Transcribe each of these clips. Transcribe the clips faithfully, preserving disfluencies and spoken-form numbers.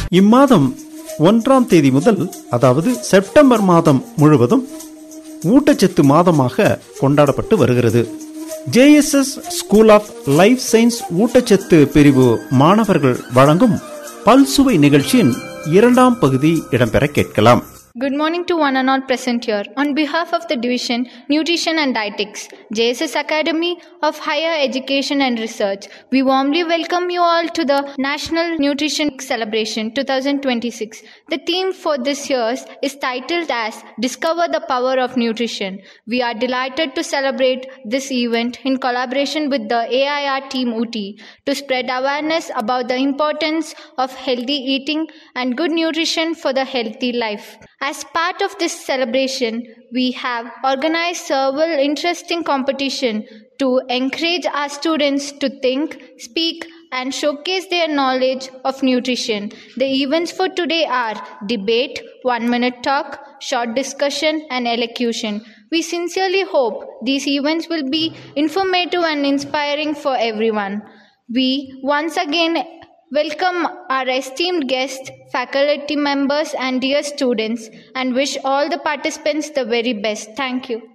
இம்மாதம் ஒன்றாம் தேதி முதல், அதாவது செப்டம்பர் மாதம் முழுவதும் ஊட்டச்சத்து மாதமாக கொண்டாடப்பட்டு வருகிறது. J S yes school of life science ஊட்டச்சத்து பிரிவு மாணவர்கள் வழங்கும் பல்சுவை நிகழ்ச்சியின் இரண்டாம் பகுதி இடம்பெற கேட்கலாம். Good morning to one and all present here. On behalf of the Division Nutrition and Dietetics, J S S Academy of Higher Education and Research, we warmly welcome you all to the National Nutrition Celebration twenty twenty-six. The theme for this year is titled as Discover the Power of Nutrition. We are delighted to celebrate this event in collaboration with the A I R Team U T to spread awareness about the importance of healthy eating and good nutrition for the healthy life. As part of this celebration, we have organized several interesting competitions to encourage our students to think, speak, and showcase their knowledge of nutrition. The events for today are debate, one-minute talk, short discussion, and elocution. We sincerely hope these events will be informative and inspiring for everyone. We once again welcome our esteemed guests, faculty members, and dear students, and wish all the participants the very best. Thank you.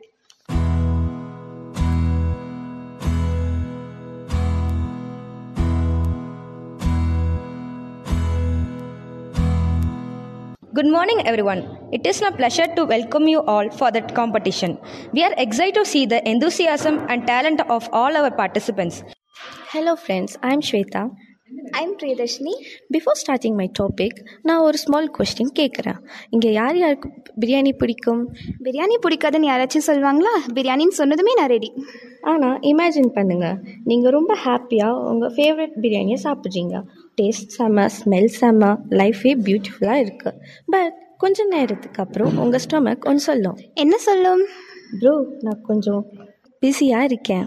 Good morning, everyone. It is my pleasure to welcome you all for that competition. We are excited to see the enthusiasm and talent of all our participants. Hello friends, I am Shweta. I'm Priyadashini. Before starting my topic, நான் ஒரு small question கேட்குறேன். இங்கே யார் யாருக்கு பிரியாணி பிடிக்கும்? பிரியாணி பிடிக்காதுன்னு யாராச்சும் சொல்லுவாங்களா? பிரியாணின்னு சொன்னதுமே நான் ரெடி. ஆனால் இமேஜின் பண்ணுங்கள், நீங்கள் ரொம்ப ஹாப்பியாக உங்கள் ஃபேவரட் பிரியாணியை சாப்பிட்றீங்க. டேஸ்ட் செம்ம, ஸ்மெல் செம்ம, லைஃபே பியூட்டிஃபுல்லாக இருக்குது. பட் கொஞ்ச நேரத்துக்கு அப்புறம் உங்கள் ஸ்டொமக் ஒன்று சொல்லும். என்ன சொல்லும்? ப்ரோ, நான் கொஞ்சம் பிஸியாக இருக்கேன்.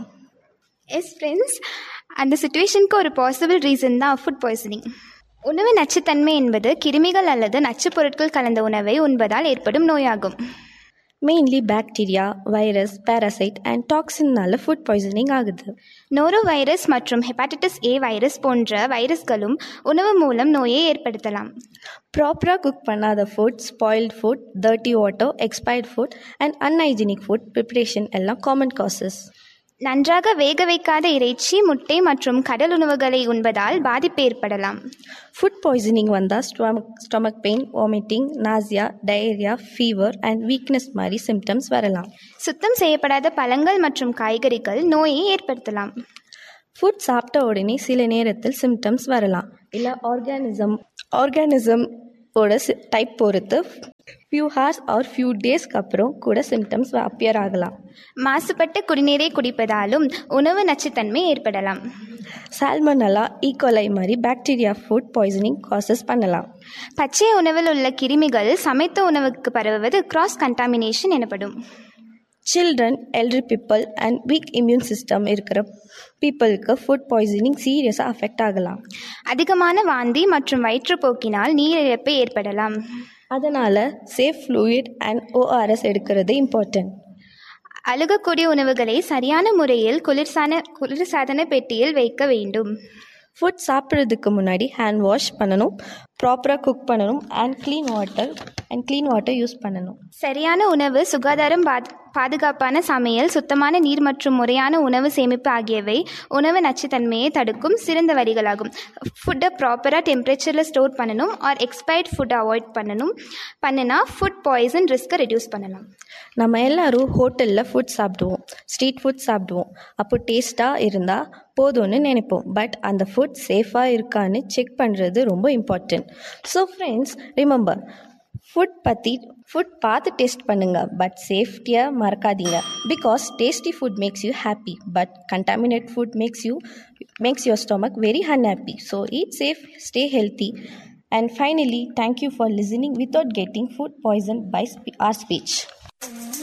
எஸ் ஃப்ரெண்ட்ஸ், அந்த சுச்சுவேஷனுக்கு ஒரு பாசிபிள் ரீசன் தான் ஃபுட் பாய்சனிங். உணவு நச்சுத்தன்மை என்பது கிருமிகள் அல்லது நச்சுப் பொருட்கள் கலந்த உணவை உண்பதால் ஏற்படும் நோயாகும். Mainly bacteria, virus, parasite and டாக்ஸின்னால food poisoning ஆகுது. நோரோ வைரஸ் மற்றும் ஹெப்பாட்டிட்டிஸ் ஏ வைரஸ் போன்ற வைரஸ்களும் உணவு மூலம் நோயை ஏற்படுத்தலாம். ப்ராப்பராக குக் பண்ணாத food, spoilt food, dirty water, expired food and unhygienic food preparation எல்லாம் காமன் காசஸ். நன்றாக வேக வைக்காத இறைச்சி, முட்டை மற்றும் கடல் உணவுகளை உண்பதால் பாதிப்பு ஏற்படலாம். ஃபுட் பாய்சனிங் வந்தால் stomach stomach pain, vomiting, nausea, diarrhoea, fever and weakness மாதிரி சிம்டம்ஸ் வரலாம். சுத்தம் செய்யப்படாத பழங்கள் மற்றும் காய்கறிகள் நோயை ஏற்படுத்தலாம். ஃபுட் சாப்பிட்ட உடனே சில நேரத்தில் சிம்டம்ஸ் வரலாம். இல்லை ஆர்கானிசம் ஆர்கானிசம் ஓட டைப் பொறுத்து ஃபியூ ஹார்ஸ் ஆர் ஃபியூ டேஸ்க்கு அப்புறம் கூட சிம்டம்ஸ் அப்பியர் ஆகலாம். மாசுபட்ட குடிநீரை குடிப்பதாலும் உணவு நச்சுத்தன்மை ஏற்படலாம். சால்மனல்லா, ஈகோலை மாதிரி பாக்டீரியா ஃபுட் பாய்சனிங் காசஸ் பண்ணலாம். பச்சை உணவில் உள்ள கிருமிகள் சமைத்த உணவுக்கு பரவுவது கிராஸ் கண்டாமினேஷன் எனப்படும். Children, elderly people and week immune system இருக்கிற பீப்புளுக்கு ஃபுட் பாய்சனிங் சீரியஸாக அஃபெக்ட் ஆகலாம். அதிகமான வாந்தி மற்றும் வயிற்றுப்போக்கினால் நீரிழப்பு ஏற்படலாம். அதனால் சேஃப் ஃப்ளூயிட் அண்ட் ஓஆர்எஸ் எடுக்கிறது இம்பார்ட்டன்ட். அழுகக்கூடிய உணவுகளை சரியான முறையில் குளிர்சான குளிர்சாதன பெட்டியில் வைக்க வேண்டும். ஃபுட் சாப்பிட்றதுக்கு முன்னாடி ஹேண்ட் வாஷ் பண்ணணும், ப்ராப்பராக குக் பண்ணணும் and clean water and clean water use பண்ணணும். சரியான உணவு, சுகாதாரம், பாதுகாப்பான சமையல், சுத்தமான நீர் மற்றும் முறையான உணவு சேமிப்பு ஆகியவை உணவு நச்சுத்தன்மையை தடுக்கும் சிறந்த வழிகளாகும். ஃபுட்டை ப்ராப்பராக டெம்பரேச்சரில் ஸ்டோர் பண்ணணும் ஆர் எக்ஸ்பயர்ட் ஃபுட்டை அவாய்ட் பண்ணணும். பண்ணினா ஃபுட் பாய்சன் ரிஸ்க்கை ரெடியூஸ் பண்ணலாம். நம்ம எல்லோரும் ஹோட்டலில் ஃபுட் சாப்பிடுவோம், ஸ்ட்ரீட் ஃபுட் சாப்பிடுவோம். அப்போ டேஸ்ட்டாக இருந்தால் போதும்னு நினைப்போம். பட் அந்த ஃபுட் சேஃபாக இருக்கான்னு செக் பண்ணுறது ரொம்ப important. So friends, remember, food பற்றி ஃபுட் பார்த்து டேஸ்ட் பண்ணுங்கள், பட் சேஃப்டியாக மறக்காதீங்க. Because tasty food makes you happy, but contaminate food makes you maths your stomach very unhappy. So eat safe, stay healthy. And finally, thank you for listening without getting food poisoned by our speech.